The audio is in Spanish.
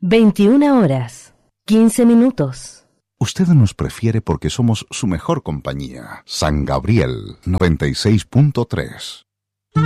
21:15. Usted nos prefiere porque somos su mejor compañía. San Gabriel 96.3.